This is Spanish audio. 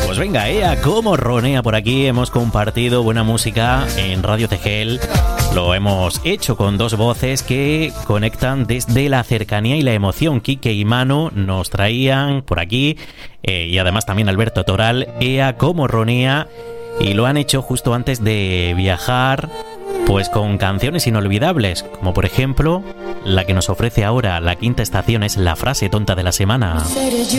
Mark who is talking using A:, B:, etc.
A: Pues venga, ea, como ronea por aquí. Hemos compartido buena música en Radio Tegel. Lo hemos hecho con dos voces que conectan desde la cercanía y la emoción. Quique y Manu nos traían por aquí, y además también Alberto Toral, ea, como ronea. Y lo han hecho justo antes de viajar, pues con canciones inolvidables, como por ejemplo la que nos ofrece ahora La Quinta Estación, es la frase tonta de la semana.